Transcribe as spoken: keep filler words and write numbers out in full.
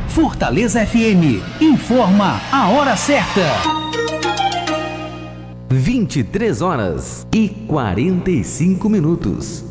Fortaleza F M informa a hora certa. vinte e três horas e quarenta e cinco minutos.